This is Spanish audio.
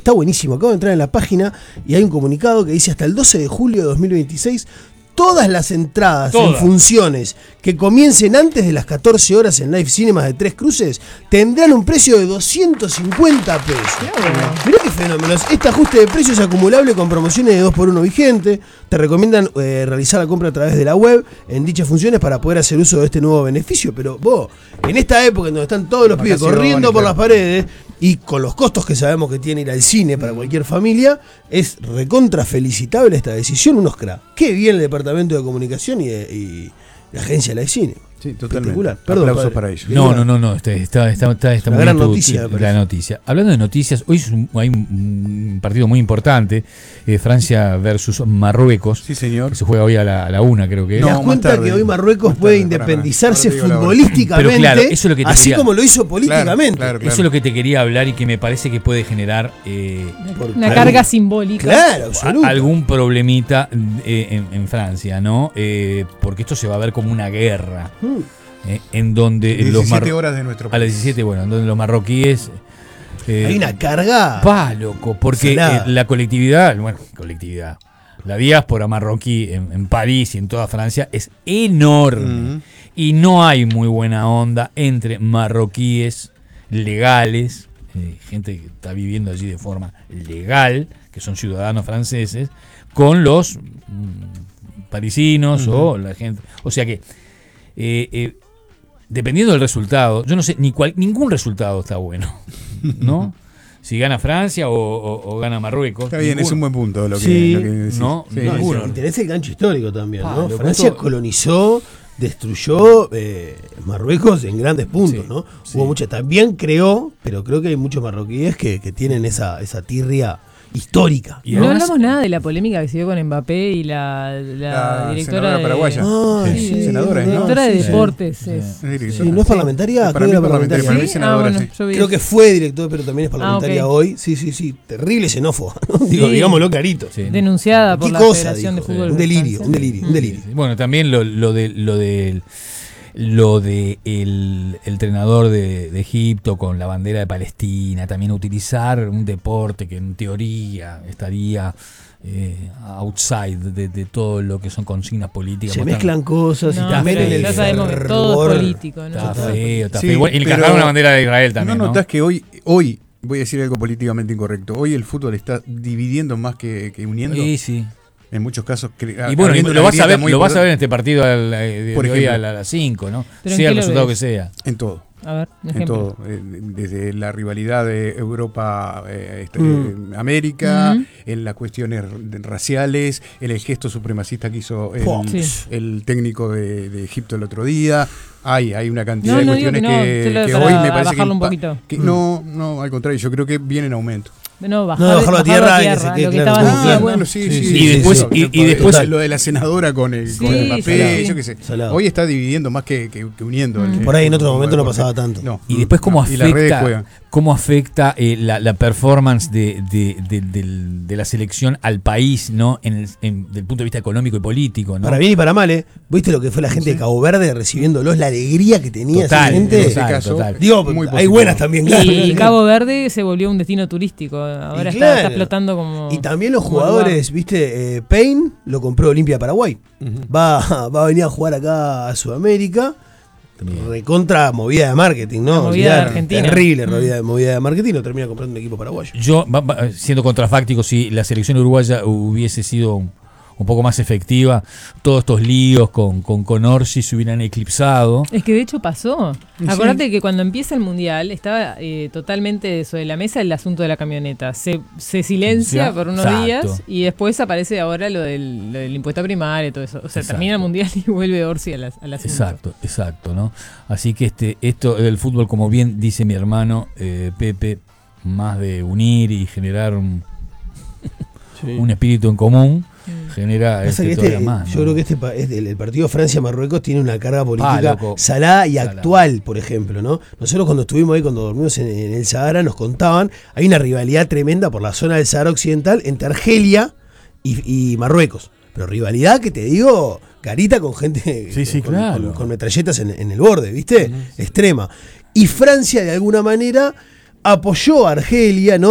está buenísimo. Acabo de entrar en la página y hay un comunicado que dice: hasta el 12 de julio de 2026, todas las entradas en funciones que comiencen antes de las 14 horas en Live Cinemas de Tres Cruces tendrán un precio de 250 pesos. Mirá qué fenómeno. Este ajuste de precios es acumulable con promociones de 2x1 vigente. Te recomiendan realizar la compra a través de la web en dichas funciones para poder hacer uso de este nuevo beneficio. Pero vos, en esta época en donde están todos los pibes corriendo por las paredes y con los costos que sabemos que tiene ir al cine para cualquier familia, es recontra felicitable esta decisión. Unos crack. Qué bien el Departamento de Comunicación y la Agencia de Cine. Sí, totalmente. Perdón, aplausos para ellos. No. Está una muy gran noticia, la noticia. Hablando de noticias, hoy hay un partido muy importante, Francia versus Marruecos. Sí, señor. Que se juega hoy a la 1, creo que es. ¿Te das cuenta que hoy Marruecos puede independizarse futbolísticamente? Pero claro, eso es lo que te así quería, como lo hizo políticamente? Claro. Eso es lo que te quería hablar y que me parece que puede generar una carga simbólica. Claro, absoluto. Algún problemita en Francia, ¿no? Porque esto se va a ver como una guerra. En donde 17 horas de nuestro país. a las 17, bueno, en donde los marroquíes hay una carga loco, porque la colectividad, la diáspora marroquí en París y en toda Francia es enorme. Y no hay muy buena onda entre marroquíes legales, gente que está viviendo allí de forma legal, que son ciudadanos franceses, con los parisinos o la gente. O sea que dependiendo del resultado, yo no sé, ningún resultado está bueno, ¿no? Si gana Francia o gana Marruecos. Está bien, es un buen punto lo que decís. No, sí, ninguno. Y tenés el gancho histórico también, ¿no? Francia colonizó, destruyó Marruecos en grandes puntos, ¿no? Hubo mucha, también creo que hay muchos marroquíes que tienen esa tirria histórica. Y no hablamos nada de la polémica que se dio con Mbappé y la directora senadora paraguaya. Senadora, ¿no? Directora de deportes. Sí, ¿no es parlamentaria? Para mí es parlamentaria. Para mí es senadora, sí. Creo que fue director, pero también es parlamentaria hoy. Sí. Terrible xenófoba, ¿no? Digámoslo clarito. Sí. Denunciada por la Federación de Fútbol. Un delirio. Bueno, también lo de el entrenador de Egipto con la bandera de Palestina, también utilizar un deporte que en teoría estaría outside de todo lo que son consignas políticas. Se mezclan cosas y también en el ya sabemos que todo es político, ¿no? Está feo. Igual, y le cargaron una bandera de Israel también, ¿no? ¿Notás que hoy voy a decir algo políticamente incorrecto? Hoy el fútbol está dividiendo más que uniendo. Sí. En muchos casos. Y bueno, lo vas a ver en este partido de hoy a las 5, ¿no? Sea el resultado que sea. En todo. A ver, en todo. Desde la rivalidad de Europa-América, en las cuestiones raciales, en el gesto supremacista que hizo el técnico de Egipto el otro día. Hay una cantidad de cuestiones que hoy me parece que no, al contrario, yo creo que viene en aumento. Bajarlo a tierra, lo que estabas diciendo. Bueno, y después lo de la senadora con el papel, yo qué sé. Hoy está dividiendo más que uniendo. Por ahí en otro momento no pasaba tanto. No. Y después cómo afecta la performance de la selección al país, ¿no? Del punto de vista económico y político, ¿no? Para bien y para mal, ¿viste lo que fue la gente de Cabo Verde recibiéndolos? La alegría que tenía esa gente. Total. Digo, hay buenas también, claro. Y Cabo Verde se volvió un destino turístico. Ahora está explotando como. Y también los jugadores, ¿viste? Payne lo compró Olimpia Paraguay. Va a venir a jugar acá a Sudamérica. Recontra movida de marketing, ¿no? Movida de Argentina. Terrible movida de marketing. Lo termina comprando un equipo paraguayo. Yo, siendo contrafáctico, si la selección uruguaya hubiese sido un poco más efectiva, todos estos líos con Orsi se hubieran eclipsado. Es que de hecho pasó. Acordate que cuando empieza el Mundial estaba totalmente sobre la mesa el asunto de la camioneta. Se silencia por unos días y después aparece ahora lo del impuesto primario y todo eso. O sea, termina el Mundial y vuelve Orsi al asunto. Exacto, ¿no? Así que esto del fútbol, como bien dice mi hermano Pepe, más de unir y generar un espíritu en común, genera todavía más, ¿no? Yo creo que el partido Francia-Marruecos tiene una carga política salada y actual, por ejemplo, ¿no? Nosotros cuando estuvimos ahí, cuando dormimos en el Sahara, nos contaban, hay una rivalidad tremenda por la zona del Sahara Occidental entre Argelia y Marruecos. Pero rivalidad que te digo, carita con gente con metralletas en el borde, ¿viste? Extrema. Y Francia de alguna manera apoyó a Argelia, ¿no?